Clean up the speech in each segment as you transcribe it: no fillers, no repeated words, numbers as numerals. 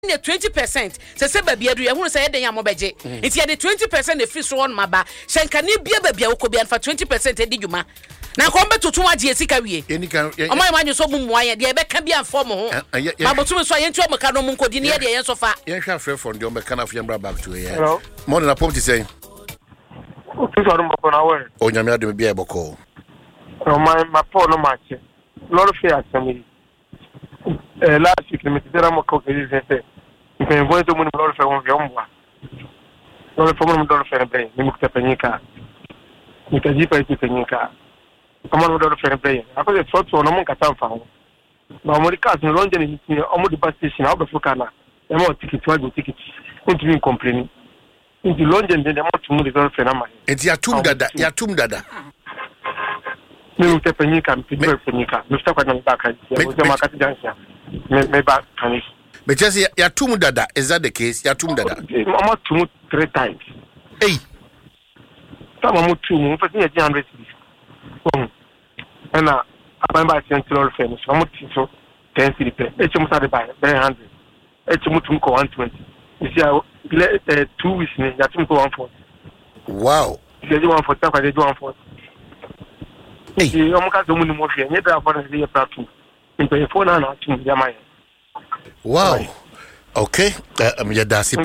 20% say baby adu ye hu say den ya mobeje nti ye de 20% e free so on maba shenka ne bia baby awoko bia fa 20% edi dwuma na ko mbetutu agye sika wie omo ma nyu so mumu aye de e be ka bia form ho ma botum so aye nti o meka no mu nkodi ne ye de ye so fa ye hwa free from de o meka na fie back to here more na pom ti say o so rum boko na we o nyame adu bia e boko o ma po no match lord fear asemi last week me tira mo ko ke say Então, vou então muito melhor fazer vamos. Nós fomos melhor fazer bem, nem muito pequenica. Me pedi para ir pequenica. Como não melhor fazer bem. Agora só tu não monta tão fácil. Mas o mercado no longe nem o mundo de station ao befucar na. É muito ticket, muito ticket. Muito bem compreendo. Em longe nem é muito muito melhor fazer mais. E dia tum dada. Nem muito pequenica, me pedi pequenica. Não está quase na baca. Eu vou marcar dança. Me back canis. But just ya tum dada, is that the case? Ya tum dada. Mama tum 3 times. Hey. Mama tum, but you 100 cities. And I buy central famous. Mama so 10 cities. It's almost at the buy 100. It's almost 120. You see, 2 weeks in that 140. Wow. They do 140, they do 140. Hey, you almost the money more. You never have a platform. In the phone and out to Yamaya. Wow. Okay. Ya da CP.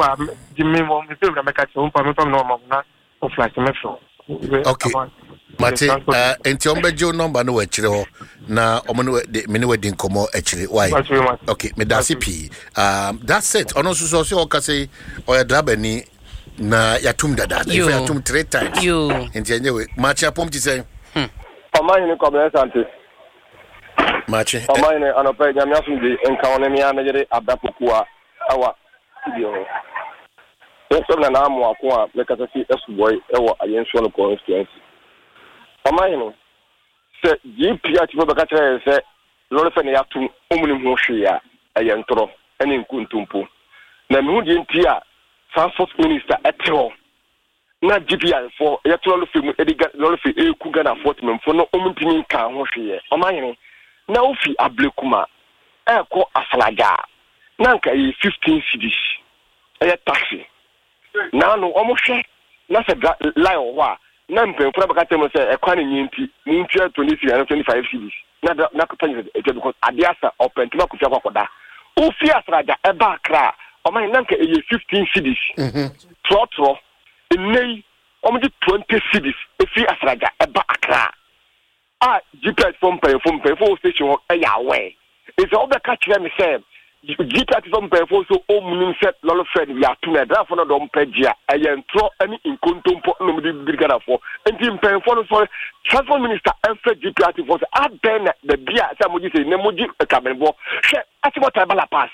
Okay. Mate, enti ombejo number no wachire ho na omo de me ne wedding komo achire. Why? Okay, me da CP. That's it. Ono so so o say o driver ni na yatum dada. If yatum 3 times. You. Enti anyewe, match apom ti say. Amani ni kombe sante. Machi amane anope nyamya sunde enkaone mi anagere abapokua awa bio so na na amu akwa mekata si esuboy ewo ayenso no constituency amane no se GP atibo bekata se lolo fe ne yatum omuni ho hwea ayentro ene nkuntumpo na me hu di ntia transport minister etero na GP for yetro lo fe mu ediga lolo fe eku Ghana fort memfo no omuntini ka ho hwea amane na ofi ablekuma eko afalaga na nka 15 cedis taxi na no omohwe na se line owa na mpemfura bakata mo se ekwa ne nyinti muntu 20 25 cedis na kapanya because adiasa open to makufia kwakoda ofi afalaga eba akra o man na nka 15 cedis trotro nei omji 20 cedis ofi afalaga eba akra GPS from pay for station away. It's all the catch them say GPS from pay for so set lolo fed ya to na draft no don pagea ayentro any inkontompo no me brigada for and him pay for transport minister and fed GPS for aden the bia say mo say ne moji kamenbo she atibota bala pass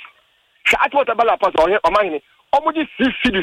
o man o moji 6 cities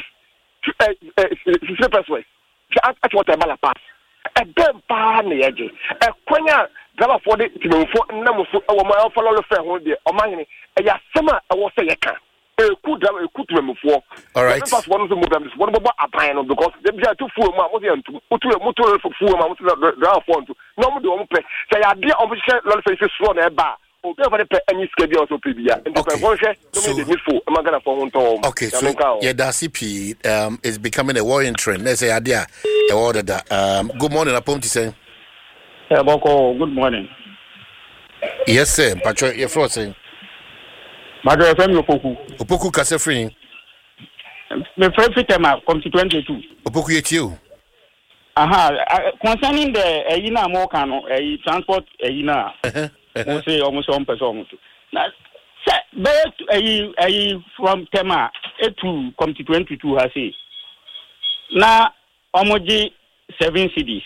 6 pesos she atibota bala pass dem pa na yeje kwanya driver for the timofo namofo e wo ma follow fe ho de o mahene e ya sema e wo se yeka ku driver ku timofo all right pass one so modern one bobo apan no because they be to fuo mu mo se ntu motor fuo ma mo se driver for ntu no mo de o mo pe se ya de o mo se lolo fe so na e ba o be for the any schedule also pribia and the convention no me de nifo e magana for ho nto okay so yeah da CP is becoming a warring trend let's say idea e order that good morning apom ti say Boko, good morning. Yes, sir. Patro, you're frozen. Madro FM Opoku kase free. Me free tema constituency 2. Opoku yetiu. Concerning the Eyina Mokano, transport Eyina. We say almost 1%. Now, say from Tema to constituency 2 has say. Na omoji 7 cities.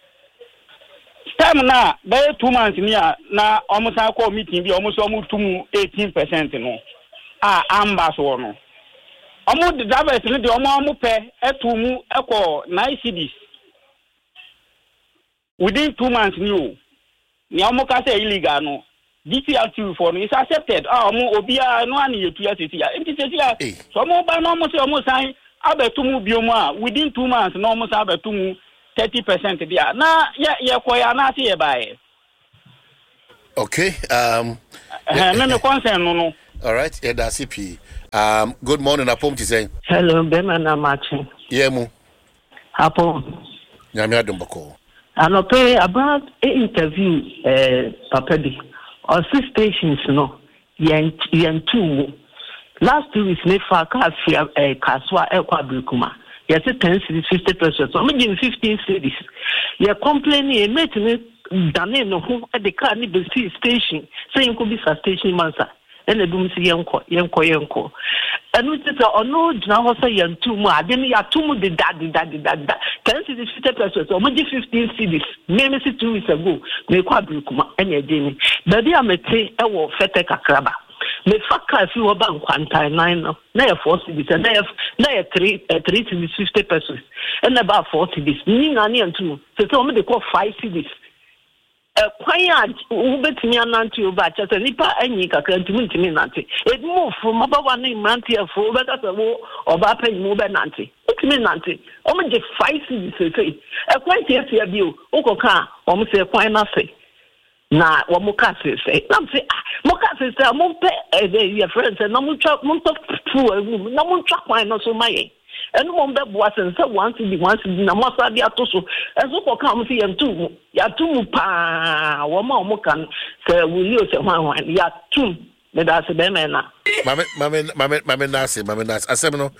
Time na by 2 months near na almost a call meeting be almost 18% no. Ambas no. Almost the drivers in the almost pay etumu equal 9 cities. Within 2 months new. Ni almost say illegal no. DPR2 for is accepted. Obia no ani yetu ya tisia. Enti tisia. So mo ba no almost sign abetumu bioma within 2 months no almost abetumu 30% there. Na ya koya na see buy. Okay. Me concern no. All right. Yeah, that's CP. Good morning, Apom to say. Hello, Bemana Martin. Yemu. Apom. Nyamia Dumbako. And I pay about an interview, Papa D. On 6 stations, no. Yen 2. Last 2 weeks, Nefa Kasia, Kaswa, Elqua Brukuma. Yes, 10 cities, 50%. I'm making 15 cities. You're complaining, making Dane no who at the car need the station, saying could be a station mansa. And the boom see yanko. And we said, oh no, now say yan 2 more. Then you are 2 more the daddy. 10 cities, 50%, or maybe 15 cities. Maybe 2 weeks ago, me quadrukuma, and your Jenny. But they are mete a war fete kakraba. Me faka if you were bank 1.9 now 4 cities, and they have 3 cities, 50%, and about 4 cities. Meaning, I need to so they call 5 cities. Quiet, who bet me an anti batch as a nipper and you can to me nanti. It moved from about 1 name nanti a full better war or bapping move nanti. It's me nanti. Only the 5 cities say. A quite yes, you, Okoka, almost a quite nothing. Na wa mukase say nam say mukase say mo pe your friends and no mo talk fu no mo talk why no so my and mo be boa say once na mo sa dia to so and so ko come say ya tu pa wo ma kan say we say hwan ya tu me da se be me na mame nase asem no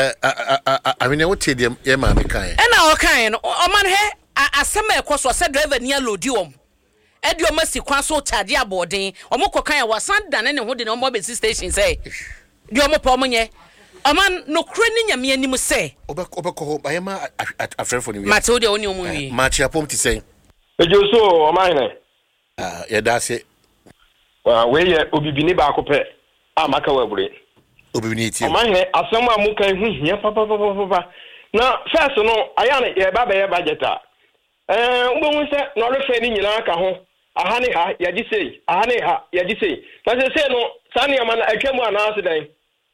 I mean what tedium e ma me kan e na o kan no o man he asem e ko so say driver nia lodi om Edio masi kwa so charge abodin omoko kan ya wasan dane ne ho de no mo be station say di omo pa omonye oman no kure ni nyame anim say obeko ho bayema afrefo ni wi mate de oni omo wi match apom ti say ejo so oman ne ya da se we ye obibini ba ko pe amaka wabure obibini ti oman ne asem amuka hu hia papa na first no aya ne ye ba be ye budgeta ngbo se no refe ni nyina aka ho ahane ha yaji sei ahane ha yaji sei na se no sani ama na atwamu ana asedan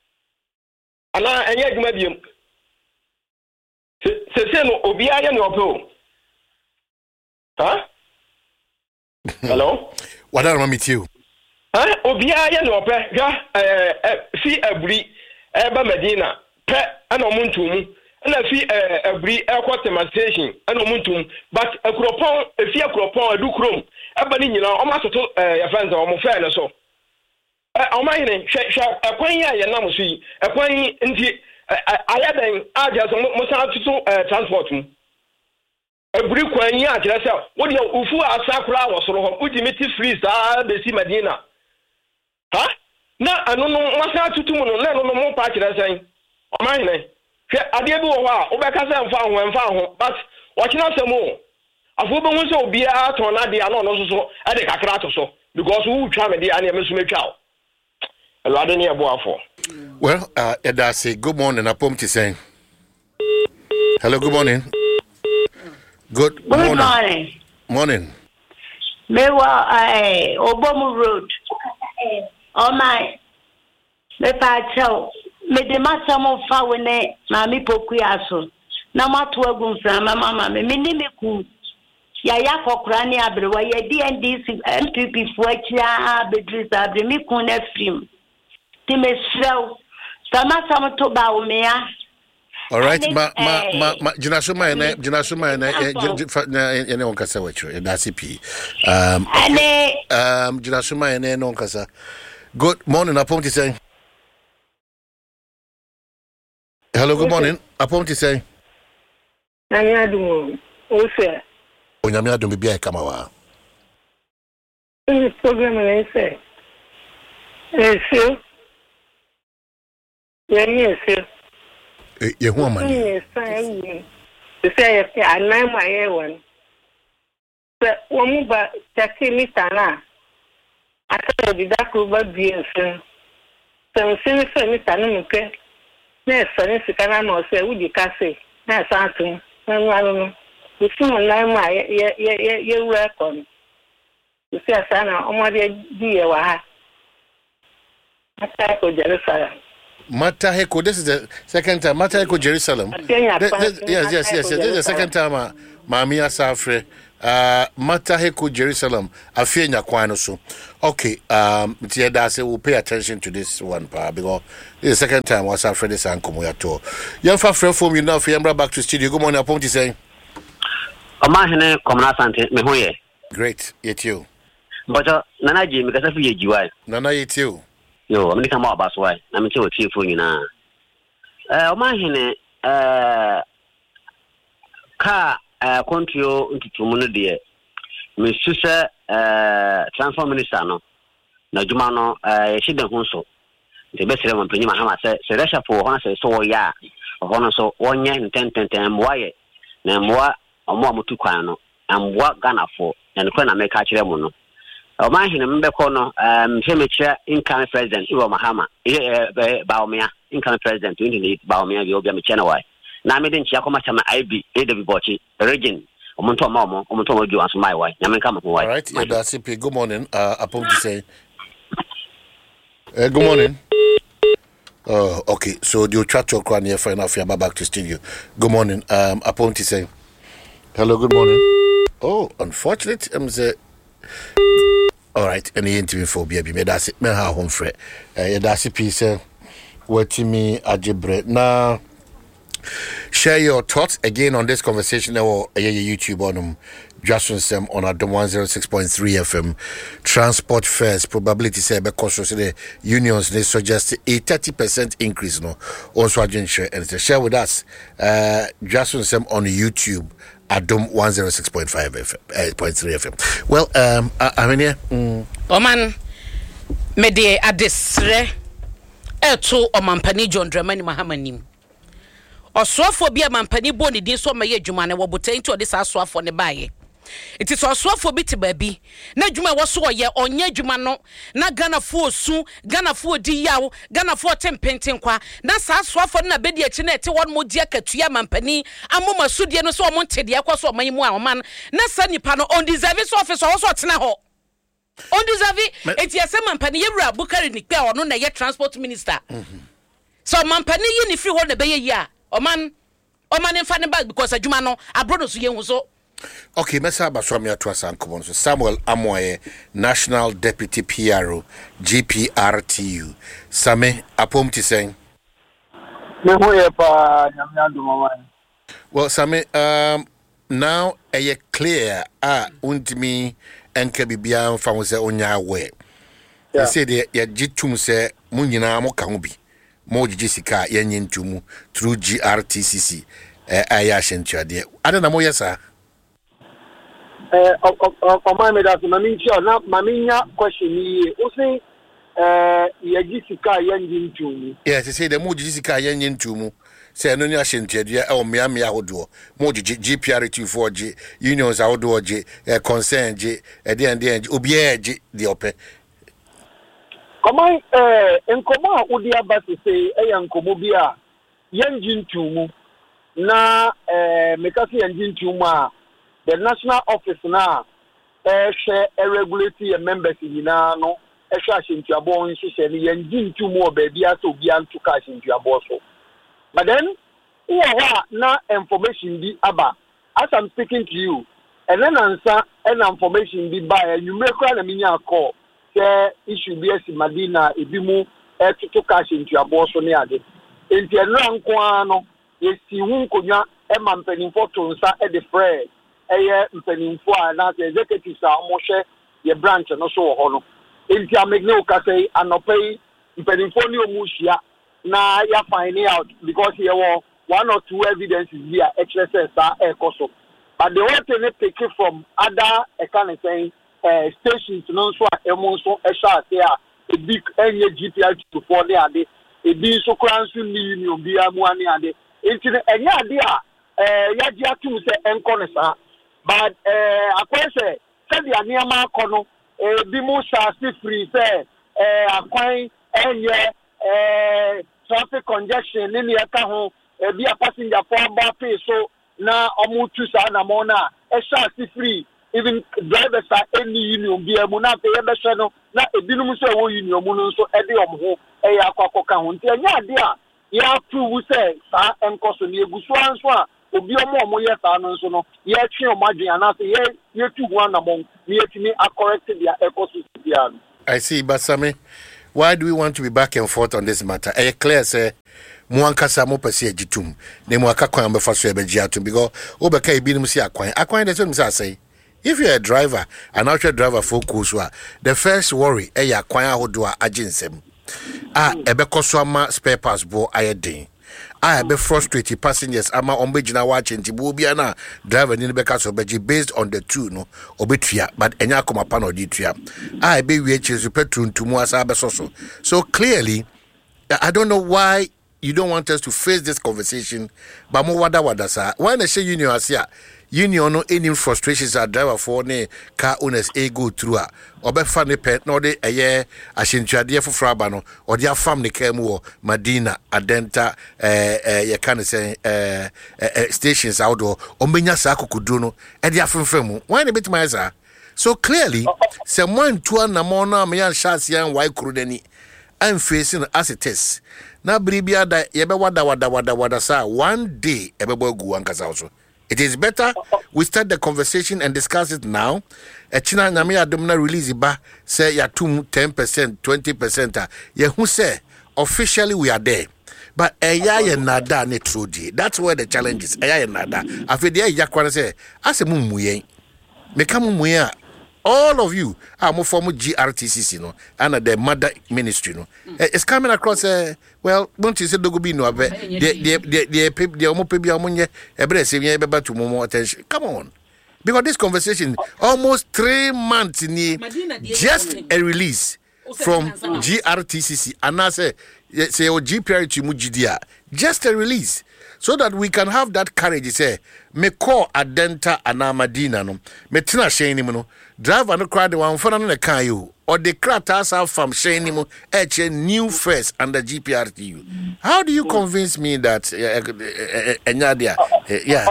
ana enye adwuma biem se no obi aye ne opo ha hello wada ma meet you obi aye ne opo ga fi aburi ba Medina pe ana omuntumu na fi abri airport station ana omuntum but akropon efi akropon adukrom abani nyina o ma soto ya fans o mo fa na so o ma hine hwa akwan ya ye nam so yi akwan nti ayadan aja so mo sa tutu transport mu abri kwan yi akira se wo de ufu asakura wo soro ho udi meti free sa be si Medina ha na anu no mo sa tutu mu no na no mo pa akira se o ma hine ade bi wo ha obeka se mfa ho but wakina semo afo be hu se obi a ton na de ano no so ade kakra to so because who twa me de ane me so metwa elo ade ne ebo afo well Eda say good morning apom ti say hello good morning good morning mewa Obomu road oh my me pa chao me de masamo fa wene na mi poku aso na mato agun fra mama me ni me ku ya kokra ni abrewa ya DNDC MPP fu achia bedris abre mi ku na film ti me srew tamasamo to ba o me ya all right ma jinasuma ene on kasa wacho da CP jinasuma ene on kasa good morning apom ti say hello, good morning. Apom ti say. Nyamiadum ose. Onyamiadum bi bia kamawa. Program na say. Ye hu amani. Say anai ma ye won. Se wo mu ba taxi mi sana. Aka bi da ko ba bi ense. Se mi sana mu ke. Na sare sikana no se udi kase na satu na nwaru no na ma ye welcome usi asana omode die wa ha mata ko Jerusalem this is the second time mata ko Jerusalem yes this is the second time Mami Asafre Mataheko Jerusalem Afenya Kwano so. Okay, we'll pay attention to this one because this is the second time was our friend Sankomoyato. Young friend from you now for back to studio. Good morning, Aponti saying. Omahene Komna Sante Mehoye. Great, yet you. But Nana Jim because of you. Nana yet you. Yo, I'm come out about why. I'm sure it's for you now. Omahene car control into Tumuno Miss Susa transform minister no. Na Jumano she didn't hunso. The best one Prima Hama said, Seresha for Honor so ya. Honor so 1 year and 10 why. Namwa Omo Mutukwano and what Ghana for and Kona make Hachiremono. Omahene Mbekono Hemicha incoming president Iwo Mahama Baomia incoming president to indicate Baomia Yobia Michanawai. Na made in Chiakomachama IB AW Bochi region Omonto Momo Omonto Ju answer my wife. Yaman all right, CP, good morning. Upon to say good morning. Okay, so you chat your crown here for enough back to studio. Good morning. Upon to say hello, good morning. Oh, unfortunate. Say all right, any interview for BB me that's it. Me ha home free. That's it piece what me ajebre. Now share your thoughts again on this conversation or YouTube on Justin Sem on Adom 106.3 FM. Transport fares probability say because the unions they suggest a 30% increase no also share and share with us Justin Sem on YouTube Adom 106.5 FM 0.3 FM. Well I mean here Oman me de adesre eto omampani John Dramani Mahamanim Oswafo bia mampani bo ne din so maye adwuma ne wobotan nti ode sa aswafo ne baaye iti so oswafo bi te baabi na adwuma wo so ye onye adwuma no na ganafo osu ganafo odi yawo ganafo tempenten kwa na sa aswafo na bedi achi na ete won mo di akatua mampani amoma sudie no so mo ntede akwaso oman mu a oman na sa nipa no on deserve so office wo so tena ho on deserve eti asema mampani yewura Bukari Nikpe ono na ye transport minister so mampani yi ni free ho na beye yi a Oman in fanny bag because a Jumano, a brother so young so. Okay, Messa Baswamia to us and Samuel Amoye, National Deputy PRO, GPRTU. Same Apomti saying. Well, Same, now a clear untimi and Kabibian from the Onya way. They say they jitum say Munina Mokambi. More Jessica Yanyin Tumu through GRTCC. Ayashin Chade. I don't know, yes, sir. Mamina question. Also, Jessica Yanyin Tumu. Yes, they say the more Jessica Yanyin Tumu. Say, no, Yashin Chade, or Miami Audo, more GPR24G, unions outdoor J, concern J, and then Ubie the open. Come on, Nkoma Udia Basi say, Nkomobia, Yanjin Tumu, na Mekasi Yanjin Tuma, the national office now, share a regulatory members in no, a cash into your bones, Yanjin Tumu, baby, so beyond to cash into your boss. But then, na information be about, as I'm speaking to you, and then answer and information be by, you may call a mini call. Issue BS Madina Ibimu to cash into your boss on the other. In the Ranquano, you see whom could not Emma penning for Tonsa at the Fred, a year penning for another executives are Moshe, your branch and also honor. In the Magno Case and no pay penning for new Musia. Now you're finding out because here were 1 or 2 evidences via HSS are Koso. But the one thing they take it from other kind of saying. Stations no so emonso esha there a big enye GPR to for there ade e bi so kransu ni union bi amuane ade enti enye ade a yaji atum se enkonesa but akwese se dia niama akono bi mu sha free se akwan enye traffic congestion ni eka ho bi a passenger for ba pay so na omutu sa na mo na esha free even drivers are any union be amuna pe yebehwe no na ebinum so wo union mu no so e de omho e ya akwakoka ho nti anya ade a ya prove say sa enkoso ni eguso anso a obi omo ye saa no so no ye twe o madwen anase ye tu ho anamon ye timi correct their ecosystem. I see, Basame. Why do we want to be back and forth on this matter? I clear say Muankasa mo pese agitum. Ne mo akakwan be fa so e beji atum because obeka ebi nim si akwan dey say if you're a driver, an actual driver focus the first worry ya akwan ahodo a aginsem. Ebeko so ama spare parts bo ayedin. Be frustrated passengers ama ombejina watching tibu bia na driver ni beka so beji based on the two no obetua but enya koma pa no ditua be we chesu petrol ntumu asa be so clearly I don't know why you don't want us to face this conversation but mo wada sa why na say union asia union no any frustrations are driver for ne car owners go through obefa ne pet no de eye ahyentuade foforo aba no ode afam ne car mu Madina Adenta ye kan say stations outdoor ombenya sa kokodu no e de afemfem mu why ne betima sa so clearly someone to na mo na me yan chance yan why kurudani I'm facing as it is na bribia da ye be wada sa one day e be bogu ankasa also. It is better we start the conversation and discuss it now. China nyame adomna release ba say ya 10%, 20%. Ye who say officially we are there. But eya nada ne trudi. That's where the challenge is. Eya nada. Afede ya kwana say ase mumuye. Meka mumuye all of you are more former GRTCC no and the mother ministry no it's coming across well won't you say dogobi no abe the omo pe bia omonye ebre se bia beba to more attention come on because this conversation almost 3 months ni just a release from GRTCC and I say o GPR to mujidia just a release so that we can have that courage say me call Adenta ana Madina no me tina sheni mu no driver no crowd one for no kan you or the kratas have from sheni mu new first under GPRTU. How do you convince me that enyadia yeah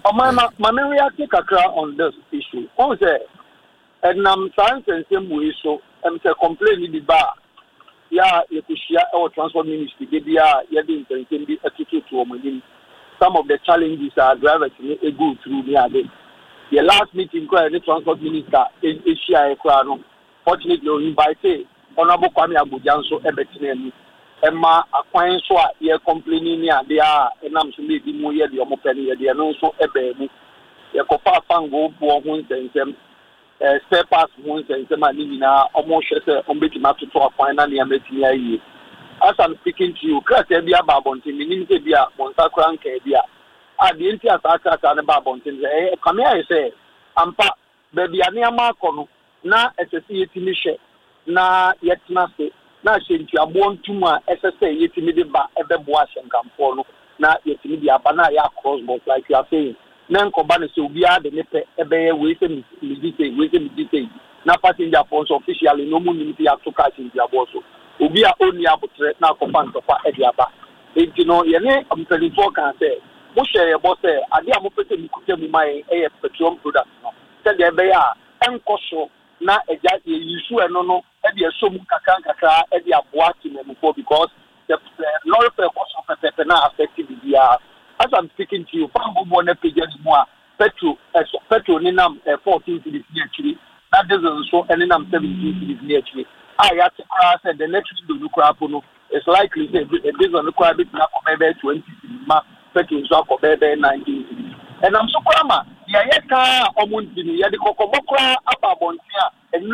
my react kakra on this issue on say enam science and same way so am say complain di ba ya yekushia our transport ministry dey dia ya dey intention bi attitude to omonim. Some of the challenges are drivers go through near the last meeting the transport minister in Asia Equano. Fortunately, we invited Honorable Kwame Abujanso Ebetinemi. Emma Aquan so ye complaining near they are and I'm so maybe more year the Omopeni, they are no so ebemu. Ye copa fango for wounds and some spare parts wounds and some anina almost on making up to a final near meeting. As I'm speaking to you, Kratia Babontin, Minimia, Montacran Cabia. At the Intia Saka and Babontin, come here, I say, Ampa, baby, Ania Marcono, na SSC Mission, na yet nasty, na shin to a born tumor, SSA, yet immediate ba, ever boas and campono, na yet immediate banaya crossbow, like you are saying. Nan Kobana Subia, the Nepe, ebe, waiting, detail, na passenger phones officially, no munity to catch in the aborso. Ubi a only able to now command of Ediaba. If you know, I'm telling you, can say, Musha, your boss, I am putting my petroleum products. Tell the Baya, and Kosho, na a you sure no, Eddie Sum Kakanka, Eddie Abuatin because the lorry cost of a pepena affected the as I'm speaking to you, Pambo Bonnet Pigeons more, petrol Ninam 14 to this actually. That doesn't show any number 17 to this actually. I have to cross and the next to the Krapono is likely based on the crowd now for maybe 20 petrol shop for maybe 19. And I'm so crama. Yaka almost in the Kokobokra up on here and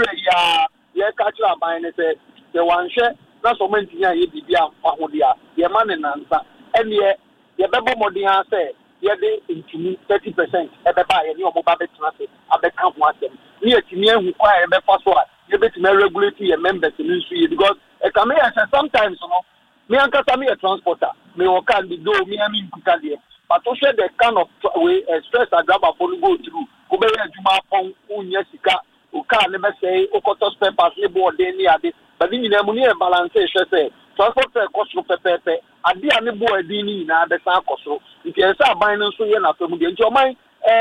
ya catch a mine the one share that's what meant here be Pahodia, your man and answer. And yet, your Babo Modia said, yeah, they into 30% at the buy and your mobile transit at the camp one them. Near to me, who require a first one. You better regulate your members in the industry because sometimes, you know, me and Katami a transporter, me or can be do me and me but to share the kind of way stress I grab a phone go through, Kubera Juma Pong, Unyesika, who can never say, Okotos Peppers, Nebo, Deni, but in the money balance, say, transport cost of Pepe, and the Anebo Dini, the Sankoso. If you are buying so you're not from your mind,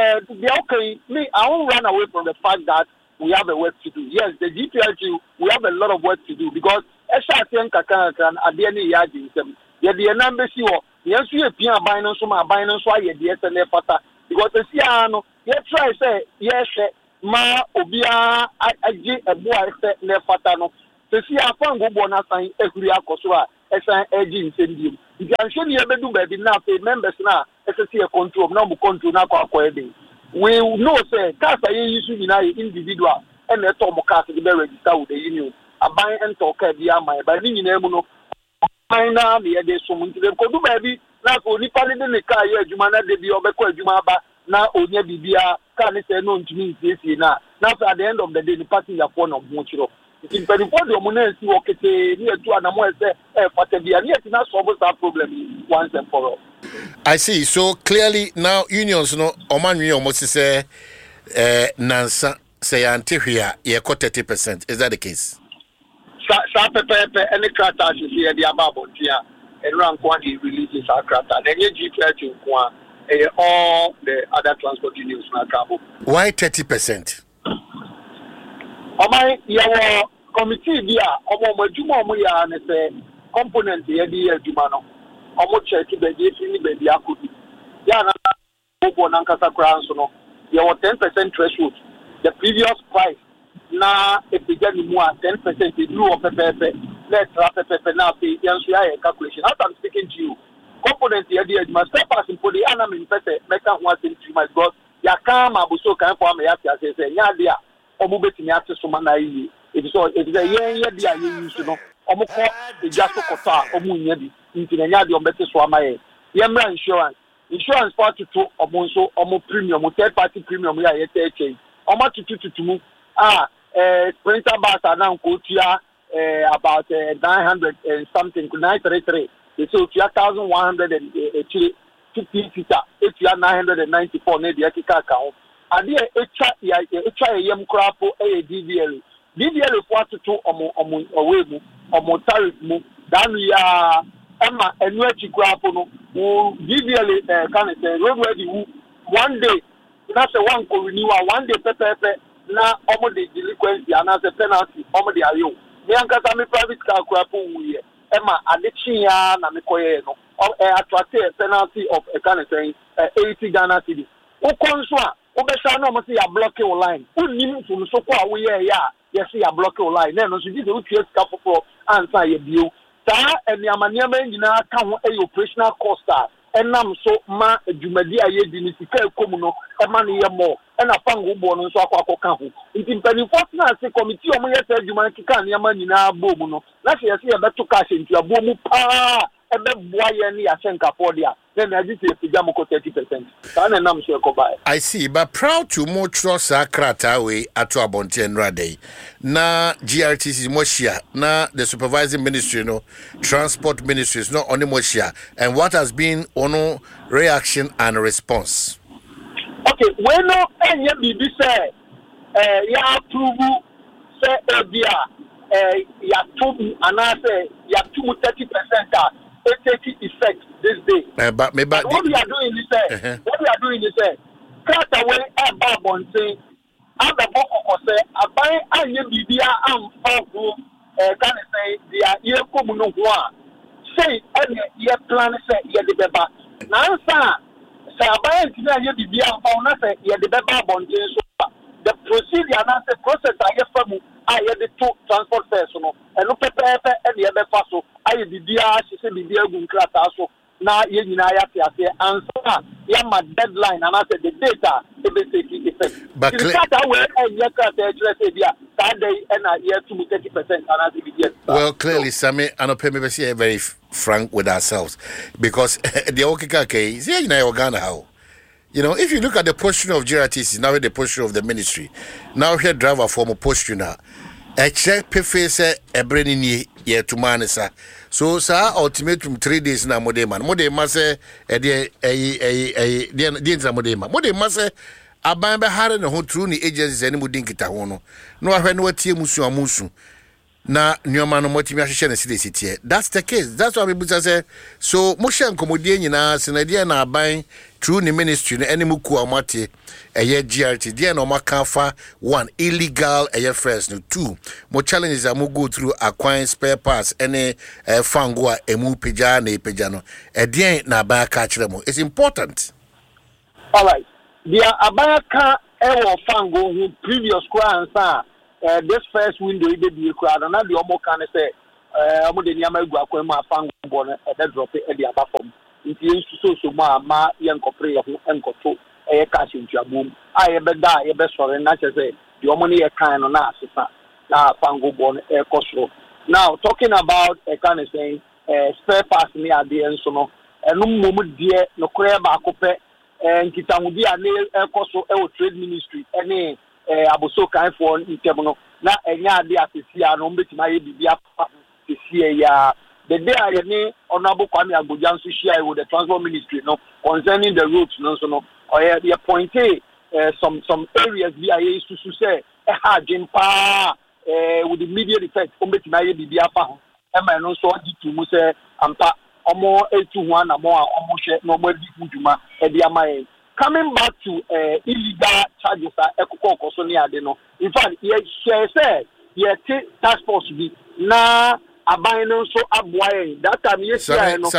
okay, me, I won't run away from the fact that we have a work to do. Yes, the GPLG, we have a lot of work to do because SRTN Kakan at the end of the year, the number yes you pia aban no so ma aban no so aye de ese na fata because see no ye try say yes ma obia agi ebo ese na fata no see afango bo na san ehuri akoso a esan agi nsendim if you ne bedu ba bi na pay members na ese control na mo control na akwa ebe we know say kasa ye issue na individual and na to mo kasa be register with the union aban ento ka bia mai ba ni nyina mu no na me de so mun tire ko du ba bi na ko ni pale de ne ka ye adwuma na de bi obekọ adwuma ba na onya bibia ka ne se no ntumi nsiesie na at the end of the day the party ya for no mo chiro in penifo de mo na nsi wo kete ni etu anamo ese fata bia ni etina solve that problem once and for all. I see. So clearly now unions no omanwe omo se nansa say antihia ye ko 30%. Is that the case? Sa pepe any crata is here the ababo tia and rank one he releases our crata then ye G20 kwa all the other transport unions na cabo. Why 30%? Omai ya committee bia omo madwuma omo ya ne se component ye di adwuma no omo check be di fini be di akodi ya na obo na nkasa kra nso no ye 10% threshold the previous price na epigani mu 10% due of pepe let's pepe na pay yanso ya calculation as I'm speaking to you component ye di adwuma step as in poli ana me pese meka ho asen my god ya ka ma buso kan for am ya tia say nya dia omo betimi ate so ma na yi it is ye dia ye use no omo ko e jaso kota omo nya bi nti na nya dia ombete so ama ye mra insurance part to omo nso omo premium third party premium ya ye take omo tutu mu printer bus na nko tia about 900 and something 933 so tia 1150 seater it tia 994 na dia kika ka ho ade echa yem krapo DVL for to omo owe mu tariff mu danu ya ema enu echi krapo no DVL can say road ready one day na say one ko renewal one day pepe na omo the delinquency and as a penalty omo the ayo me ankasa me private car krapo wuye ema adechi ya na me koye no attract a penalty of a can say 80 Ghana cedis ukonso a obesa na mo say ya block your line unim fun so kwa wo ye ya yes ya block your line na no so this utie ska fofo ansa ye bio ta eniamaniama nyina ka ho operational cost enam so ma adwumadi aye di ni sika ekomu no ema ne ye mo ena fango bo no so akwa ho nti mpanifo na se committee omo ye adwuma kika ne ama nyina bomu no na se ye beto cash nti abomu pa ebe boa ye ne ya senka for dia then I just say 30%. I see, but proud to more trust Akrata way at Abonti and Rade. Na GRTC Moshia, na the supervising ministry, no transport ministries, no only Moshia. And what has been ono reaction and response? Okay, when no any BB say ya approve say ya to and I say ya to 30% take effect this day. But what we are doing is cut away about one thing. And the book of say, I buy a Bibia and can say, they are here come no one. Say, any year plan say, ye the beba. Now, sir, say, I buy a Bibia and say, ye the beba bonte. The procedure and the process I get from I had the two transport personal and look at and the other passo. I had the dia, she said the dear Gunklataso. Now, you know, I answer, my deadline, and I said the data, it will take effect. But well, clearly, Sammy, and I say very frank with ourselves because the Okikake is here in Uganda. How? You know, if you look at the posture of GRTC, now the posture of the ministry, now here driver form of posture now, a check pay a brain ye to manisa. So, sir, ultimatum 3 days na modema. Modema say a dear modema. Modema say a bamba hard and a whole true agencies any mudinkita hono. No, I know what tea musu amusu. na nyoma no motimi ahwehwe na sidesitie. That's the case. That's why people say so mohye nkomodie nyina senadie na aban through the ministry no enemu ku amate eye GRT dia na omaka fa one illegal eye first no two mo challenges am go through acquiring spare parts any fango a emu peja na epeja no edien na aban ka kire mo. It's important. All right. Dia aban ka ewo fango who previous answer this first window they be crowd and the omo can say omo de nyama egu akwema fango bo no e drop e dey abafom nti so ma yen kopre ho enkoto e cash ntuabom aye be da ye be sore na che say the omo ne ye kan no na asesa na fango bo no e kosoro. Now talking about kind of saying spare parts ni ade enso no eno mom de no kure ba akopɛ nkitahudi ane ekoso e trade ministry ene aboso kan for item no na enya ade asesia no mbetima ye bibia asesia ya the day I ne honorable Kwame Agbodza nso share with the transport ministry no concerning the roads no so no ye point some areas bi aye susu say ha jempa with the immediate effect mbetima ye bibia fa ho e ma no so ditu mu say ampa omo etu ho na mo omo hwe no mo di kuduma e dia mai. Coming back to illegal charges ekoko ni ade no. In fact, ye say ye task force bi na aban no so aboaye that time ye say no.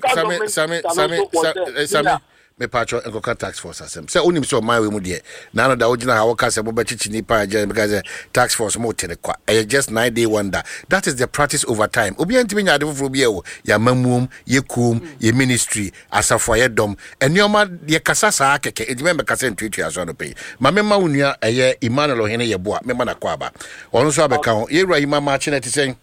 Sami me patro enkoka tax force asem say onim so my we mu de na no da ogina ha woka se boba chichi ni pa because tax force mo tele kwa just 9-day wonder. That is the practice over time. Obi antimi nya ade foforo bi ewo ya mamuom ye kum ye ministry asafo ye dom enioma ye kasasa akeke edime me kasa ntutu aso no pay mamema wonua eye Emmanuel Ohene ye boa mema na kwa aba ono so abeka ho ye wura ima ma chine tisen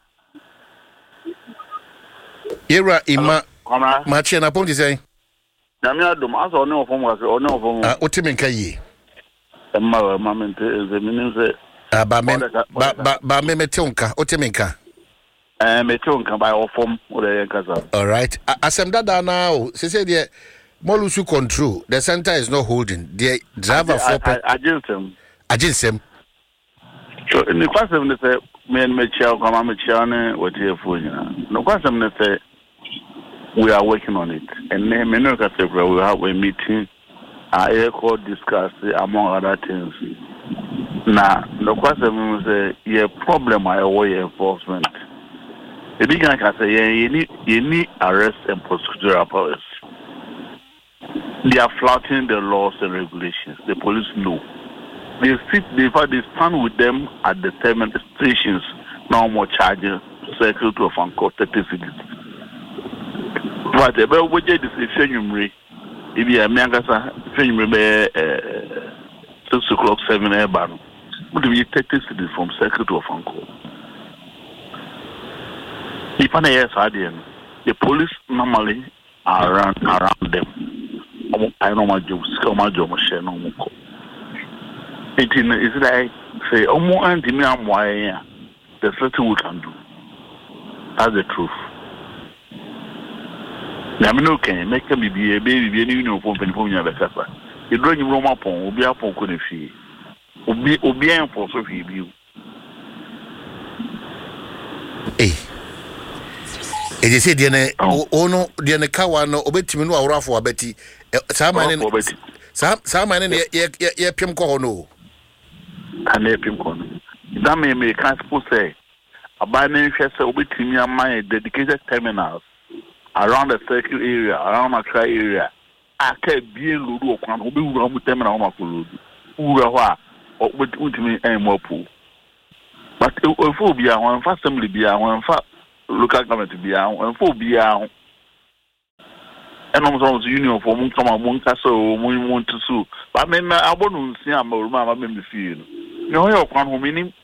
ye wura ima ma chine na pon tisen Namia dum aso ne ofom wase one ofom otimi nka yi emma mamente zeminin se ba me metonka otimi nka metonka ba ofom ore kasa. All right, asem dada now say de molusu control the center is not holding the driver for aginsem so in the question they say me chia come me chia ne what here for you no question they say we are working on it and me no ka say we have a meeting I could discuss among other things na no question say your problem I way enforcement the big guy can say you need arrest and procedural powers. They are flouting the laws and regulations. The police know. They stand with them at the terminal stations. No more charges. Circle to a phone call 30 seconds. But about what is the Fenumry? If you are Mangasa, Fenumry 6 o'clock, 7 airborne. Would be 30 seconds from circle to a phone call. If an air the police normally are around them. I know my job, share no more. It is like say, more anti me am why there's little we can do. That's the truth. Now, okay, make me be a baby, you know, for Penfonia Becassa. You bring him Roma Pong, will be up on couldn't fee. Will be for Sophie view. Eh. Eje se de ne ono de ne kawa no obetimi no awrafo abeti sa mane ne ye pem ko hono kan ye pem ko no da me kan suppose say abane hwe se obetimi amman dedicated terminals around the circle area around Accra area aka bie lodu okwan obewura mu terminal ma ko lodu wura ho a obetimi enmopu but ofo bia wan fa assembly bia wan fa local government be and for be and almost union for moon come among castle want to sue. But I mean, I won't see a mamma me feel. No, you're one who meaning.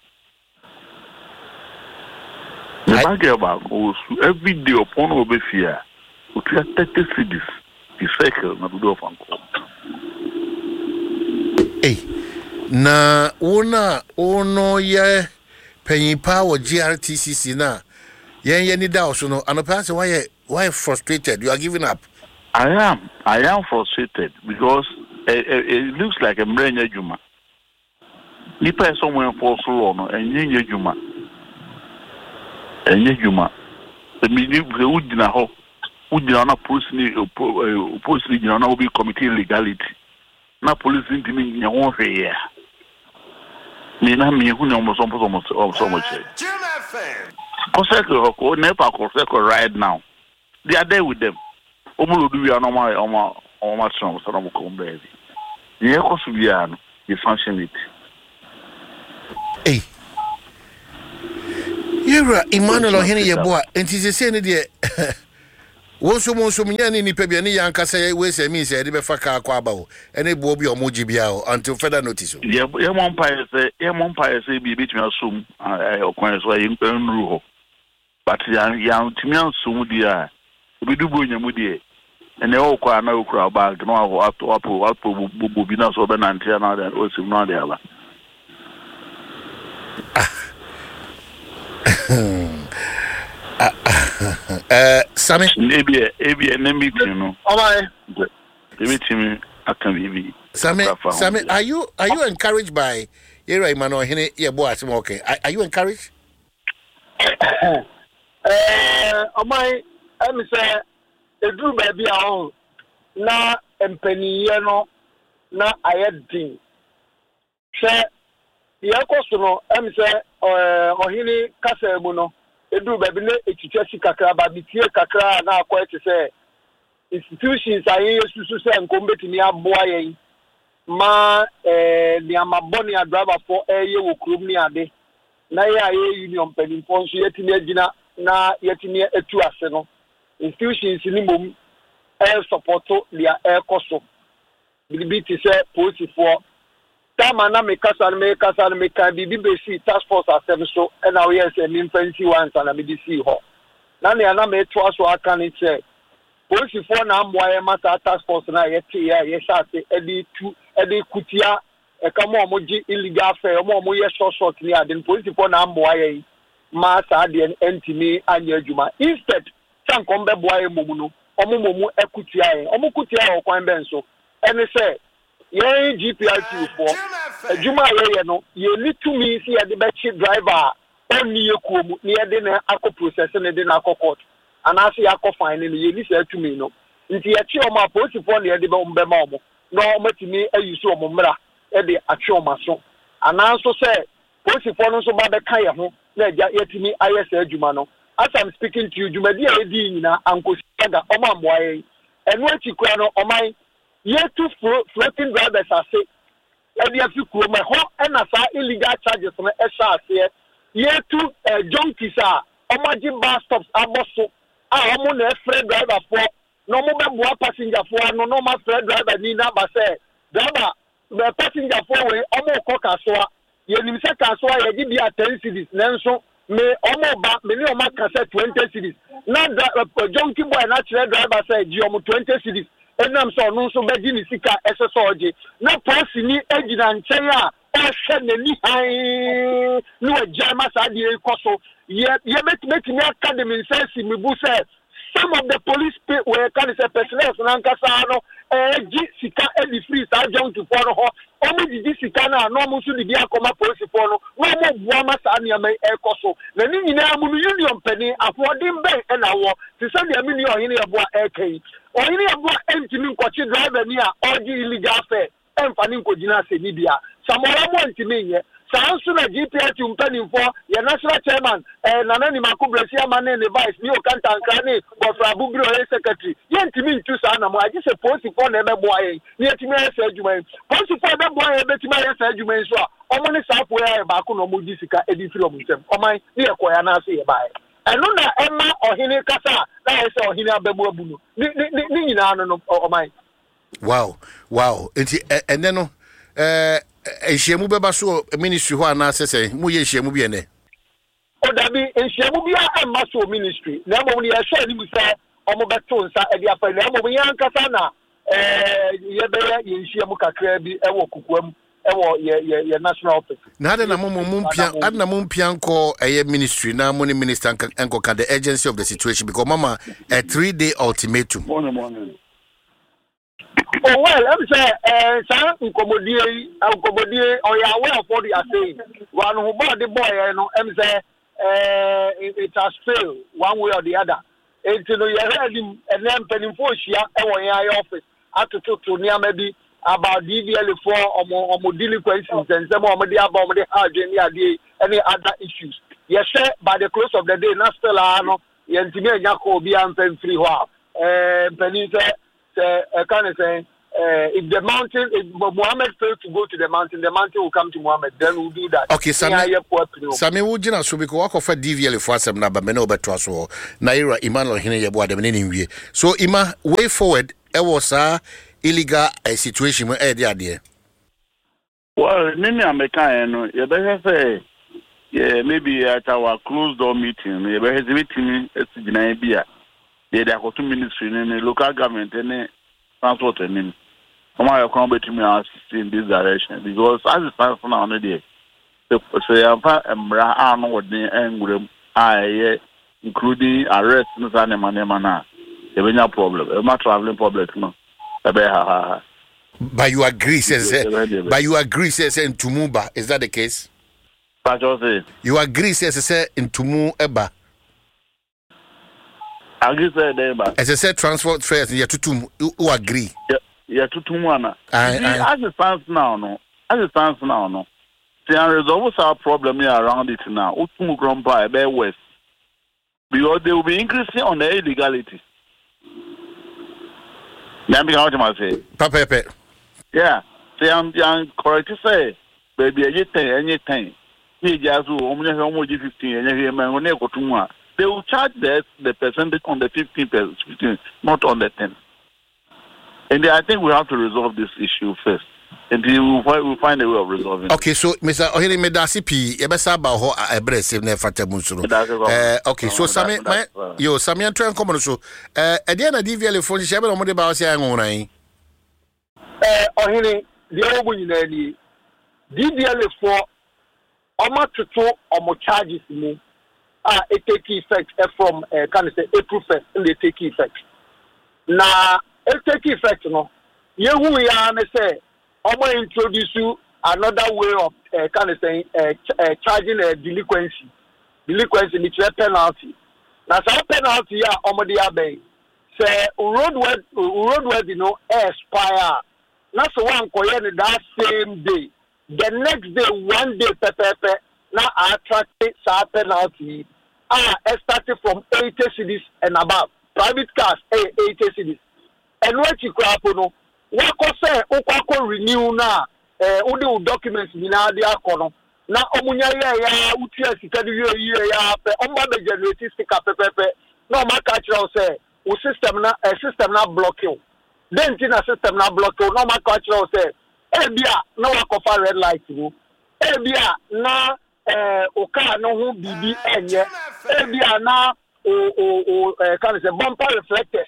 I get about every day upon will be fear. We try 30 cities. The cycle, not to do a phone call. Hey, na una ono ye penny power GRTCC na. Ye need also no and person why frustrated you are giving up. I am frustrated because it looks like a mrenya juma. Nipa somewhere for so long and yen juma. enye juma mi ni udina ho udina na police ni na obi committee legality na police ntimi nya ho hwe ya ni na mi hu na mo so che Koseko ko nepa Koseko right now they are there with them omulodu wi anoma oma strong so no ko mbezi ye ko su bia no you function it Yera Emmanuel Ohene Yeboa enti se ne de wonso nya ni nipa bia ne yanka say we say me say de be fa ka kwa ba o ene bo bi omoji bia o until further notice o ye mon pa say bi betimi asum okwan so ye nru ho but ya timi asum dia obi du bo nyamu die ene o kwa na okura bag no aho ato bo bi na so be na ntia na da o sim no de ala Sammy maybe meeting no alright meeting akan bibi Sammy are you encouraged by Yera Emmanuel Ohene Yeboa asem okay are you encouraged amai am say edru ba bia ho na empaniye no na ayedin se yekoso no am say Ohene kasa mu no edu baby ne etitwasi kakra ba bitie kakra na akwa ete se institutions aye susu se nkombetini aboa yen ma ni amaboni driver for eye wo krum ni ade na ye aye union penifo nso yetini agina na yetini etu ase no institutions ni mom supporto dia koso bilibiti se posifo Tama na me kasa me ka bibi besi task force asem so na we yes me fancy once na me disi ho na ne na me to aso aka ni che police for na amboa mata task force na ye tie ye shate edi kutia e ka mo moji illegal affair mo ye short ni ade police for na amboa ye ma sa de ntimi anya adwuma instead san kombe boa ye momu no omomu ekutia ye omokutia ye kwan ben so ene say ye GPRT for adwuma ye no ye ni to me see the best driver on ni ekuomu ni ye de na akọ process ne de na akọ court anase akọ fine ni ye ni say to me no nti ye chi o ma police for ne de be mbema omo no matimi ayusu omo mra e de atwe o maso ananso say police for no so ba be kan ye ho na ye timi ayese adwuma no as I'm speaking to you jumadi e di nyina ankosi ga o ma mboa ye enu achi kura no o man ye two floating drivers are say e dey fi kuro me ho na sa illegal charges no e sha ase ye two junkies are omaji bus stops aboso omo na free driver for no mo be boa passenger for no ma free driver ni na ba say driver the passenger for we omo ko kasoa ye nim se kasoa ye gi bia 10 cities nenso me omo ba me ni o ma ka say 20 cities na junkie boy na driver say gi omo 20 cities enam so no so be ni sika SSOG na policy ni agina nchen a o hwe nani han no ajama sa de ekoso ye make me academy sense me bu say some of the police were can say personnel na nkasa no gi sika e free sa jong to for ho o me di sika na no mo so di akoma police for no no mo bua ma sa ne me ekoso na ni nyina mu union pani afodin ben e na wo ti say de me ni Ohene Yeboa ekai Ohene Yeboa entimi nkochi driver ni a oji illegal affair emfa ni nkojina se ni bia samora mo entimi nye sansu na GPRT umpani for ya national chairman nana ni makubresi amane ne vice ni okanta ankane Bofra Bugro secretary ye entimi ntu sa na mo agi se police for na emebo aye ni etimi ese adwuma police for emebo aye betimi ese adwuma so a omo ni sa po ya ba ko no mo disika edi firi omo ntem oman ni ekoya na ase ye bae eno na emma Ohene kasa na ese Ohene abemu abu ni nyina no oman wow enti ene no ehyiemu beba so ministry ho ana sese mu ye ehyiemu bi ene o da bi ehyiemu bi a emma so ministry na mo ni ehye ni musa omo beto nsa e dia pa na mo yan kasa na ye be ye ehyiemu kakra bi e wo kukuam e wo ye national office na ade na mo mpia nko eye ministry na mo ni minister enko ka the urgency of the situation because mama a 3-day ultimatum morning. Oh well, let me say, sir, Nkomodie, or you are aware of what you are saying. One who bought the boy, I'm say, it has failed one way or the other. Into you heard him and then penny for Shia and office after to near maybe about DVL for or delinquencies and some of the about any other issues. Yes, sir, by the close of the day, not still no, Yentimia Yako be and free while. Penny kind of saying. If the mountain, if Muhammad fails to go to the mountain will come to Muhammad. Then we'll do that. Okay, Sami Wujina so because walk of a DVL for some number, Menoba Trasso, Naira, Emmanuel Hinaya, the anyway. So, Ima, way forward, it was a illegal situation where the idea. Well, Nini American, you better say, yeah, maybe at our closed door meeting, you better meeting at Jinabia. They are 2 ministry in the local government and transport and I come to me in this direction because as it stands now on the day, say I'm including arrest no problem. I'm not traveling public no. But you agree, says in Tumuba, is that the case? You agree, says in Tumu Eba. I agree, as I said, transport fares, you who agree. Yeah, to Tumana. As it stands now, no. See, there is always a problem here around it now. Utumu Grumpa, Bay West. Because they will be increasing on the illegality. Let how to say. Papa. Yeah. See, I'm correct to say, baby, anything. He just almost 15, and he may go to they will charge the percentage on the 15%, not on the 10%. And I think we have to resolve this issue first. And we'll find a way of resolving it. Okay, so Mr. Ohiri Medasi P, Ebesaba ho abrese ne fata munsuru. Okay, so Sami and Tran come so. Ediana DVL for Shebe no mo de ba o se anwona yi. Ohiri, the obu DVL for omatoto omo charges mu. It take effect from April 1st, and they take effect. Now, it take effect, no. You we are say, I'm going to introduce you another way of charging a delinquency. Delinquency is a penalty. Now, some penalty are on the abbey. Say, roadworthy, expire. That's one coin that same day. The next day, 1 day, now I attracted some penalty. Starting from 80 cities and above. Private cars, 80 cities. And what you crap, no, what say, renew now, all documents in the corner. Now, Omunya, Utia, the generating sticker, no, my cultural say, a system not block you. Then, a system not block you, no, my cultural say, no, I can red light you. Now, Oka no who BB enye ebia na can say bumper reflectors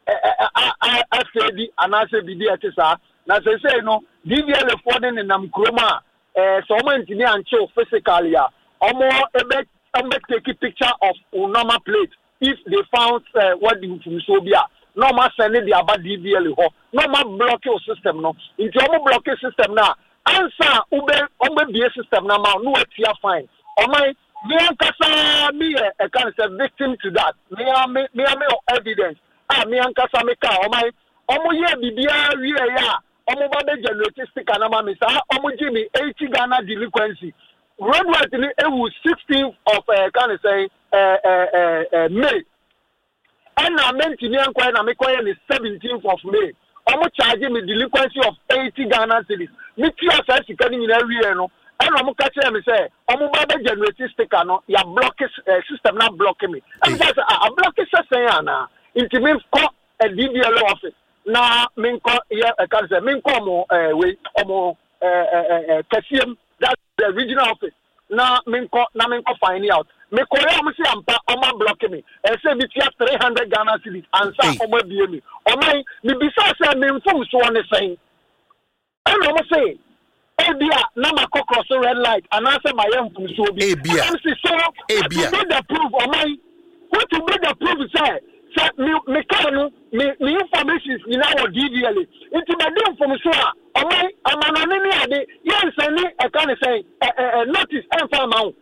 FAD anase BB atisa na say no DVL affording in nam kroma so mo ntini anche physically a omo ebe take picture of normal plate if they found what the from so bia normal send the about DVL ho normal block your system no into omo block system na answer ube be system na ma no atia fine o my me ankasa me a kind of victim to that me evidence me ankasa me ka o my omo ye bibia wi ya omo ba be generate sticker na ma me sa omo gi me 80 Ghana delinquency roadworthy ni ewu 16th of kind of say May and na mentini enquire na me koye ni 17th of May omo charge me delinquency of 80 Ghana cedis. Me tia say sika ni na wi no and omo ka tell me say omo ba be generate sticker no ya block system na block me and say a block system ya na into me call a DVL office na me call ya can say me call mo we omo kasiem that the regional office na me call find out me call am say ampa omo block me e say me tia 300 Ghana cedis answer omo bie me omo me bisa say me inform so on the saying and omo say ebia na cross red light and answer my young from so be ebia so ebia the proof omo what to make the proof say me can me information is in our DVL into my name from so omo amanani ade yes any I can say notice and farm out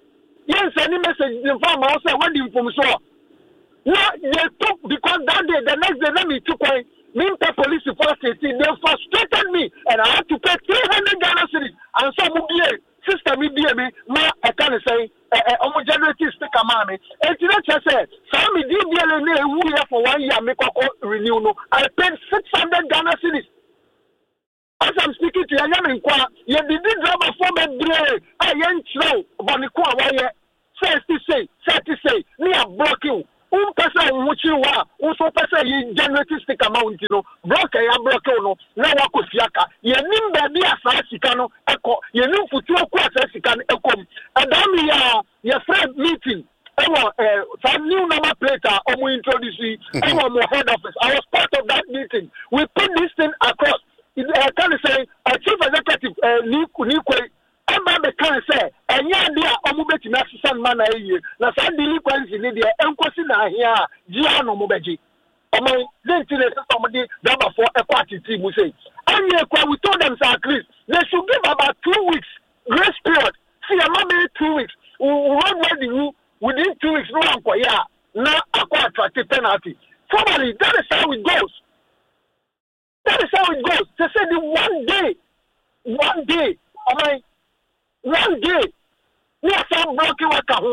Yes, any message the farmer also went from so. Now they took because that day, the next day, let me took away. Me the police force they frustrated me, and I had to pay 300 Ghana cedis. And so sister me ma I can say generative speaker mommy. And today I said, some me for 1 year make renew no. I paid 600 Ghana cedis. As I'm speaking to you, you did drama for me brain. I ain't slow, but the core wire. Say, me a block you. Person which you are, also person you generative stick amount, block a block no, now I could fiaka. You nimba be a sassicano, echo, you knew for 2 quarters, you can echo. And then your friend meeting. Some new number plater, or we introduce you, more head office. I was part of that meeting. We put this thing across. I can say a chief executive Nikwe. I'm the can say, and yeah, they are almost Mexican man. Now, some delinquents in India, and Cosina here, Giano Mobeji. Among then somebody number for a party team will say, and we told them, at least they should give about 2 weeks grace period. See, I'm not 2 weeks. Within 2 weeks, no one, now acquire attractive penalty. Formally, that is how it goes. That is how it goes. They say the 1 day, one day, we are some broken worker.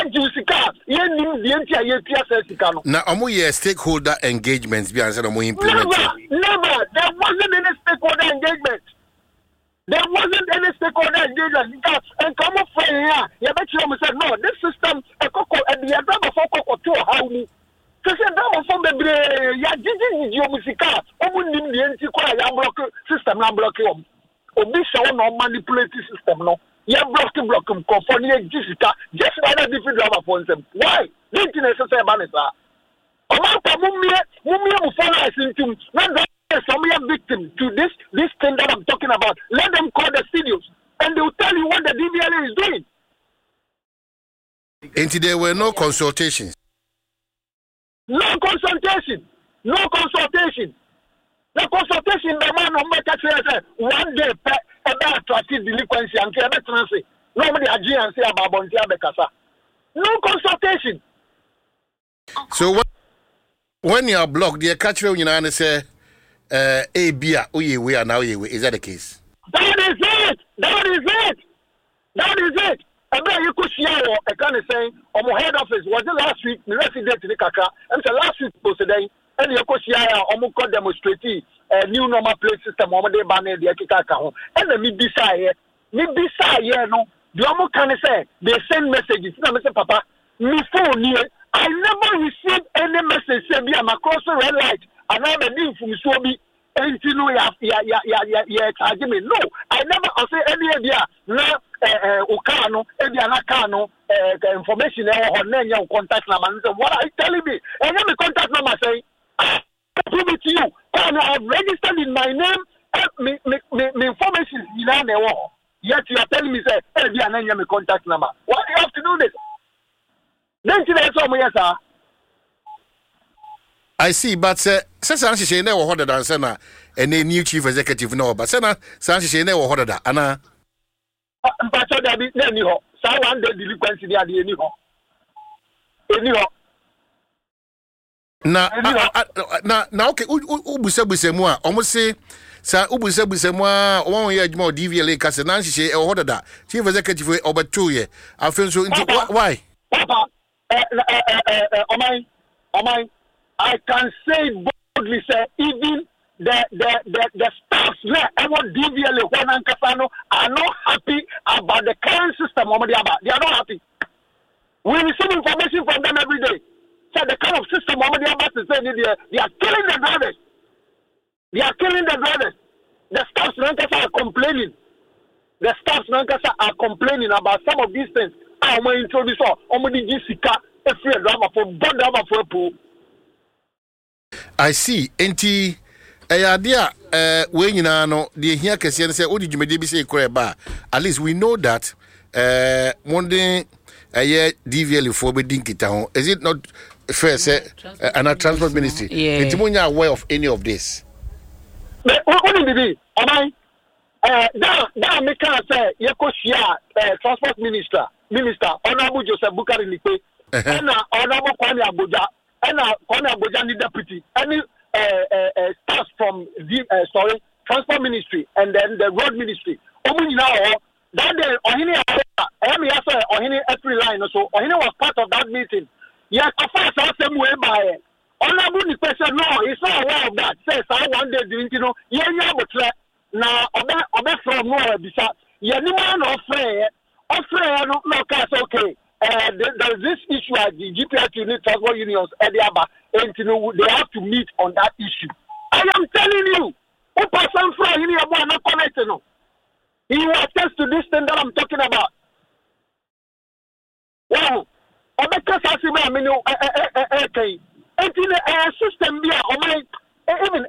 Now, stakeholder engagements. Never. There wasn't any stakeholder engagement. And come up from here, you bet you said, no, this system, a cocoa, and the other for cocoa to how me. So, from the ya musica, open the anti-choir system, and block him. Obisha no manipulative system, no. You block him, conforming Jessica, just rather different drama for them. Why? Didn't necessarily Banisa. Amount of Mumia follow into not some victim to this thing that I'm talking about. Let them call the studios and they will tell you what the DVLA is doing. And there were no consultations. No consultation. The consultation, the man on my 1 day about attractive delinquency and transfer. Nobody agree and say about Bontia Becasa. No consultation. So when you are blocked, the catcher you know say A B we are now is that the case? That is it. And then you could see I kind of saying on my head office was it last week, the resident in the Kaka, and the last week was today. And you could see almost demonstrating a new normal plate system. They ban the Akaka. And then me decide, no. The almost can say they send messages. No, Mr. Papa, me phone here. I never received any message saying I'm across the red light and I'm a new from Swobi. And you know, charging me. No, I never say any idea. No, Okano, Edianakano, information or name your contact number. What are you telling me? And then the contact number say, I prove it to you. And I have registered in my name, my information is in the wall. Yet you are telling me, say, Edianaka, my contact number. Why do you have to do this? Then you tell me, yes, sir. I see, but since I never heard that Sana and a new chief executive no, but Sana Sanchi never heard that Anna. But so there be any ho. Someone the delinquency there the any ho. Now okay, ubuse moi almost say sa ubuse moi 1 year more DVLA case na nhye e heard that chief executive over 2 years. I feel so why? Papa, I can say boldly, say, even the staffs there, DVLA, are not happy about the current system. They are not happy. We receive information from them every day. So the kind of system they are killing the drivers. The staffs are complaining. About some of these things. I'm going to introduce Jessica, a free drama for bond drama for a pool. I see. Enti idea when you know the here can say odi jumedi bi say ba. At least we know that one day DVL for be dinkita ho. Is it not fair say and a transport ministry? Enti mo nya aware of any of this? What did he? That make say transport minister. Minister Honorable Joseph Bukari Nipe, and Honorable Kwame Abuja, and Kwame Abuja the deputy, any staff from the Transport Ministry and then the Road Ministry. That day, Ohini every line so Ohini was part of that meeting. Yes, of course, I same way by Honorable Nipe said, no, he's not aware of that. Says, I one day doing, now, Obe from nowhere, Bisa, Yaniman of Frey, no, cast okay. There's this issue at the GPS unit, Transport Unions, Ediaba, and they have to meet on that issue. I am telling you, Person Frey, you are not connected. He will attest to this thing that I'm talking about. Wow. Obeka Sasima, I mean, system be even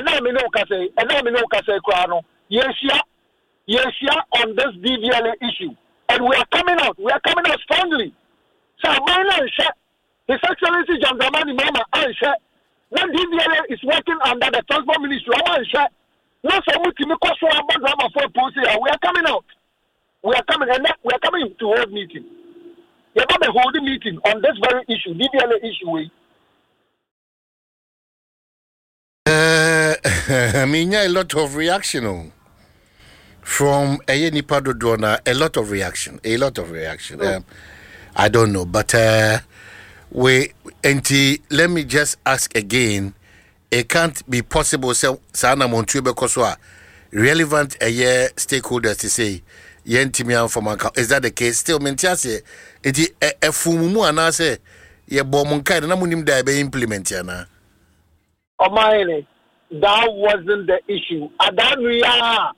on this DVLA issue. And we are coming out strongly. So, His Excellency John Dramani Mama, when DVLA is working under the Transport Ministry, we are coming out. We are coming to hold meeting. We are going to hold a meeting on this very issue, DVLA issue. I mean, a lot of reaction from Nipa Dodona, a lot of reaction. I don't know, but let me just ask again. It can't be possible. So, Sana Montube Koswa, relevant stakeholders to say, Yentimian from account. Is that the case? Still, Mentiase, it is a fumu and I say, ye bomunkai, and Namunim Dabe implement yana. Oh, my, that wasn't the issue. Adanuya,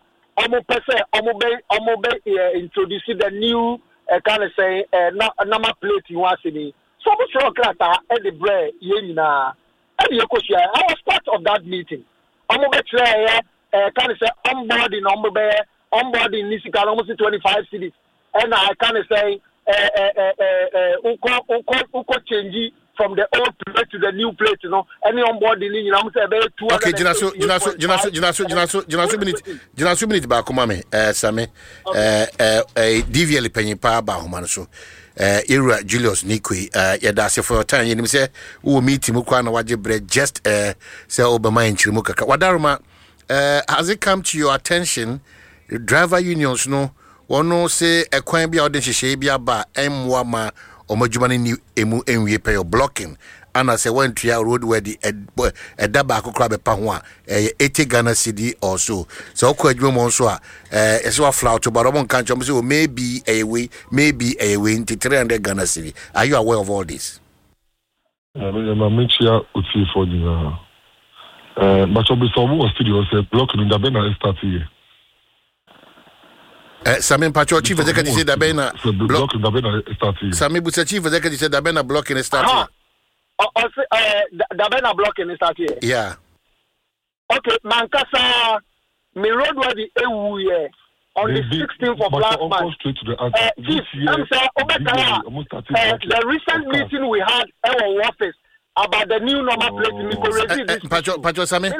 introducing the new, kind of say, number plate you want to see. So much rock at the bread, Yenina. I was part of that meeting. I'm kind of say onboarding Nisika almost 25 cities, and I kind of say uko change from the old plate to the new plate, any onboarding in okay, Jinasu minute ba kumame Same DVL penyipa ba homanso Era Julius Nikwi yadase for your time yenim say wo meeting mu kwa na waje bread just say obama enchirimu kaka wadaruma has it come to your attention driver unions no wono say ekwan bia ode hihye bia ba emwa ma omajumani ni emu enwie pay your blocking and I say when to your road where the daba akokra be pa ho a 80 Ghana cedi or so kwa adwuma so a eso flout to baromon kan chom say maybe a way into 300 Ghana cedi. Are you aware of all this? Machia uti for the but obisomo was studio say blocking da be na start here. Samin Pacho chief executive said da be na blocking da be na start here. Samin Busa chief executive said da be na blocking start here. The blocking is start here. Yeah. Okay, Mankasa, me road where the EU on the 16th of last month. Chief, I'm saying, the recent meeting we had at our office about the new number plate in Pacho Same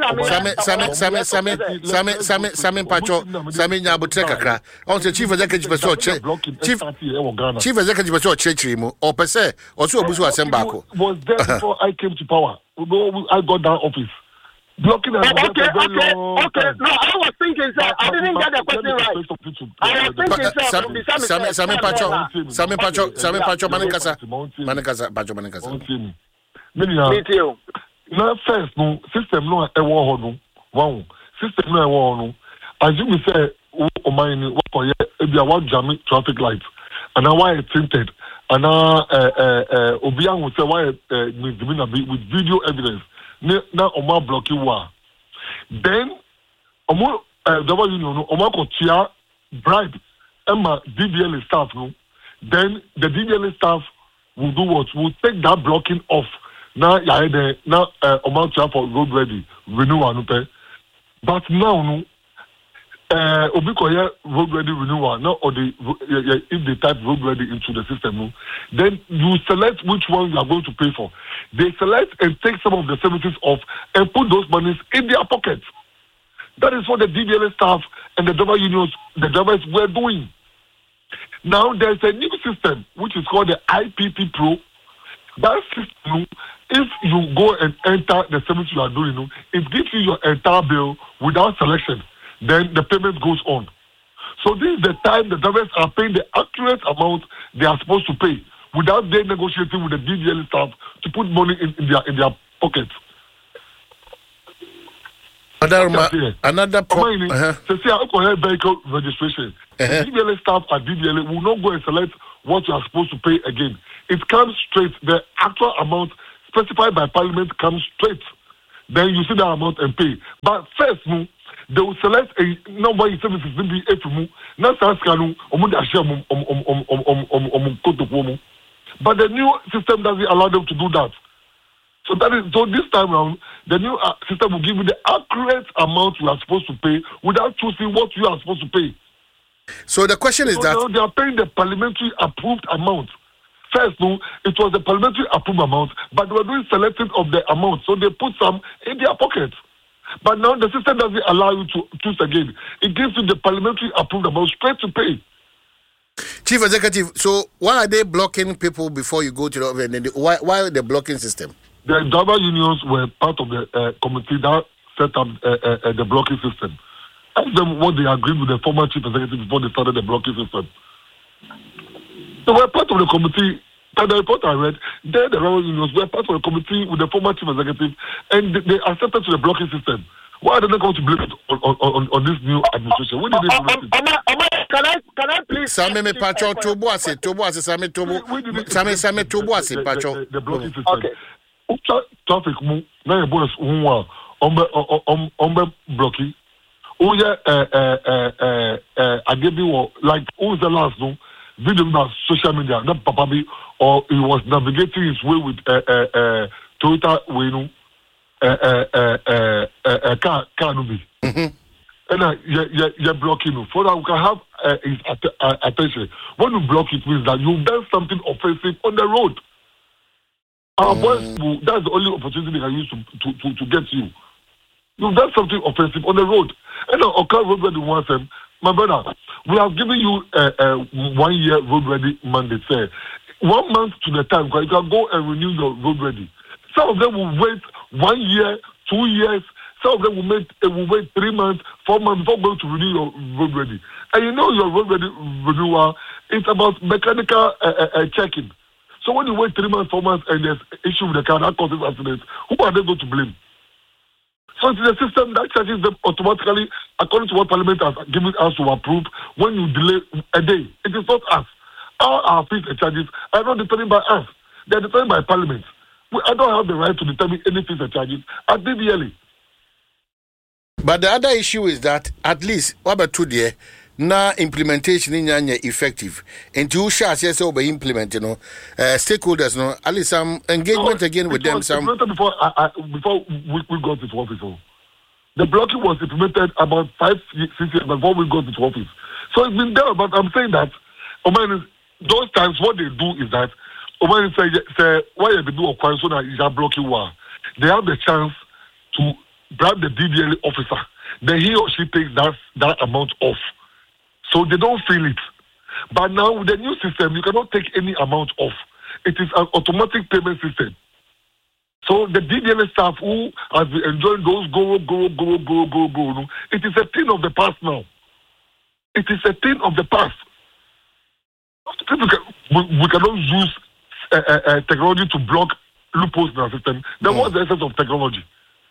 Nyabutre kakra. On the chief executive chief executive was church mu or per se or so obusu asembako. Was there before I came to power. I got that office. Blocking okay. No, I was thinking, sir. I didn't get the question right. I was thinking, sir. Same Pacho Manikasa. Me too. Now first, no system no e wo ho no. Wow. System no e wo no. As you say, o mine what for e bia what jam traffic light. And now why it tinted. And now obi an will say why with video evidence. Now o ma block you wa. Then omo double union no o ma ko tia bribe Emma DVL staff no. Then the DVL staff will do what? Will take that blocking off. Now amount for road ready renewal but now obikoye road ready renewal now or the if they type road ready into the system then you select which one you are going to pay for. They select and take some of the services off and put those monies in their pockets. That is what the DVLA staff and the driver unions, the drivers were doing. Now there's a new system which is called the IPP Pro. That system, if you go and enter the service you are doing, it gives you your entire bill without selection. Then the payment goes on. So this is the time the drivers are paying the accurate amount they are supposed to pay without they negotiating with the DVL staff to put money in their pockets. Another point. Vehicle registration. The DVL staff at DVL will not go and select what you are supposed to pay again. It comes straight. The actual amount specified by Parliament comes straight. Then you see that amount and pay. But first, they will select a number of services in the FMU. But the new system doesn't allow them to do that. So this time around, the new system will give you the accurate amount you are supposed to pay without choosing what you are supposed to pay. So the question is that they are paying the parliamentary approved amount. First, it was the parliamentary approved amount, but they were doing selecting of the amount, so they put some in their pocket. But now the system doesn't allow you to choose again. It gives you the parliamentary approved amount straight to pay. Chief Executive, so why are they blocking people before you go to the office? Why the blocking system? The driver unions were part of the committee that set up the blocking system. Ask them what they agreed with the former chief executive before they started the blocking system. They were part of the committee. By the report I read, the driver unions were part of the committee with the former chief executive, and they accepted to the blocking system. Why are they not going to blame it on this new administration? When did they Can I please? Same me patron Toboase, Same Toboase, patron. The blocking system. Okay. Traffic mu na ebo unwa ombe blocking. Oya agebi wo like who's the last no video about social media that papa be or he was navigating his way with Toyota Wenu car no be. And you're blocking for that we can have his attention. When you block it means that you've done something offensive on the road. Our boys, that's the only opportunity they can use to get you. You've done something offensive on the road. And Oka Road Ready wants them. My brother, we have given you 1 year road ready mandate. 1 month to the time, because you can go and renew your road ready. Some of them will wait 1 year, 2 years. Some of them will wait 3 months, 4 months before going to renew your road ready. And you know your road ready renewal, it's about mechanical checking. So when you wait 3 months, 4 months, and there's issue with the car that causes accidents, who are they going to blame? So it's a system that charges them automatically according to what Parliament has given us to approve when you delay a day. It is not us. All our fees and charges are not determined by us. They are determined by Parliament. I don't have the right to determine any fees and charges at DVLA. But the other issue is that at least, what about 2 days? Na implementation in effective. And you shall say so by implementing, stakeholders, at least some engagement again with them. Some before we got into office. The blocking was implemented about 5-6 years before we got into office. So it's been there, but I'm saying that those times what they do is that say why they do a so that is a blocking war. They have the chance to bribe the DDL officer. Then he or she takes that amount off. So they don't feel it. But now with the new system, you cannot take any amount off. It is an automatic payment system. So the DDL staff who has been enjoying those go, it is a thing of the past now. It is a thing of the past. We cannot use technology to block loopholes in our system. Then what's the essence of technology?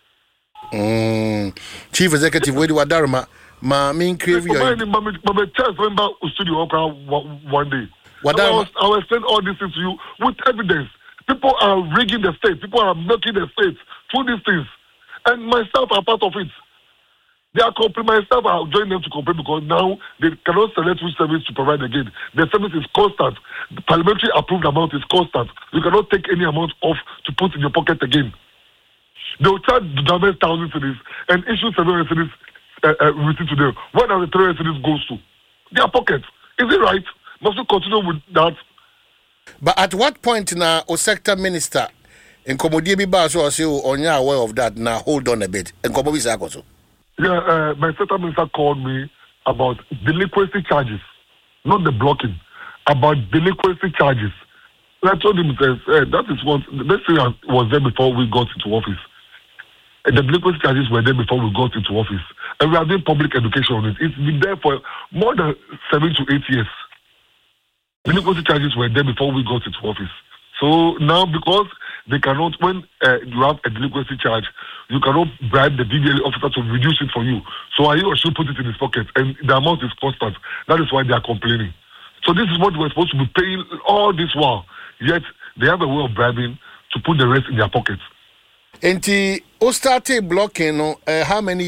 Chief Executive, where do you Darma? Ma mean crave you. My chance remember studio one day. I will explain all this things to you with evidence. People are rigging the state. People are milking the state through these things. And myself are part of it. They are myself are joining them to complain because now they cannot select which service to provide again. The service is constant. The parliamentary approved amount is constant. You cannot take any amount off to put in your pocket again. They will charge the government 1,000 cities and issue 700 cities receipt to them. Where are the 300 cities goes to? Their pockets. Is it right? Must we continue with that? But at what point now, a sector minister in Komodi Bibaso or say on your aware of that now? Hold on a bit. And Komodi Sakoso. Yeah, my sector minister called me about delinquency charges, not the blocking. about delinquency charges. And I told him, that is what this thing was there before we got into office. And the delinquency charges were there before we got into office. And we are doing public education on it. It's been there for more than 7 to 8 years. Delinquency charges were there before we got into office. So now, because they cannot, when you have a delinquency charge, you cannot bribe the DDL officer to reduce it for you. So he or she put it in his pocket, and the amount is constant. That is why they are complaining. So this is what we're supposed to be paying all this while. Yet they have a way of bribing to put the rest in their pockets. And o started blocking how many